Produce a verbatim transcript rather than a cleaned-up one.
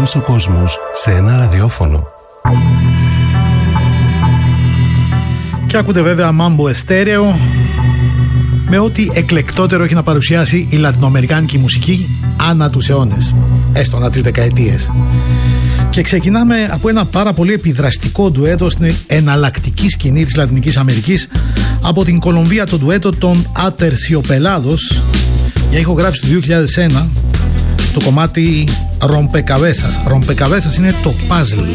Όλος ο κόσμος σε ένα ραδιόφωνο. Και ακούτε βέβαια Mambo Estéreo, με ό,τι εκλεκτότερο έχει να παρουσιάσει η λατινοαμερικάνικη μουσική ανά τους αιώνες, έστω ανά τις δεκαετίες. Και ξεκινάμε από ένα πάρα πολύ επιδραστικό ντουέτο στην εναλλακτική σκηνή της Λατινικής Αμερικής, από την Κολομβία, το ντουέτο των Aterciopelados, για ηχογράφηση του δύο χιλιάδες ένα, το κομμάτι Rompecabezas. Rompecabezas είναι το puzzle.